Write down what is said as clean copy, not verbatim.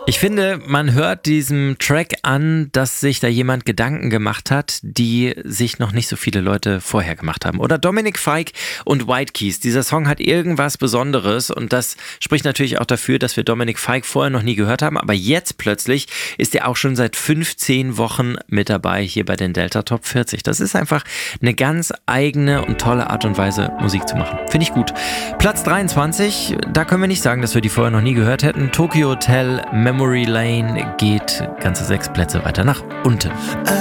Ich finde, man hört diesem Track an, dass sich da jemand Gedanken gemacht hat, die sich noch nicht so viele Leute vorher gemacht haben. Oder Dominic Fike und White Keys. Dieser Song hat irgendwas Besonderes und das spricht natürlich auch dafür, dass wir Dominic Fike vorher noch nie gehört haben. Aber jetzt plötzlich ist er auch schon seit 15 Wochen mit dabei hier bei den Delta Top 40. Das ist einfach eine ganz eigene und tolle Art und Weise, Musik zu machen. Finde ich gut. Platz 23, da können wir nicht sagen, dass wir die vorher noch nie gehört hätten. Tokyo Hotel Memory Lane geht ganze 6 Plätze weiter nach unten.